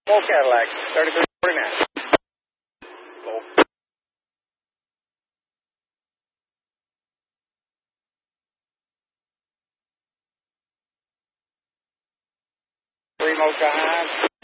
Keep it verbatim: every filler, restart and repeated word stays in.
Full Cadillac, thirty-three forty-nine. Full. Three more times.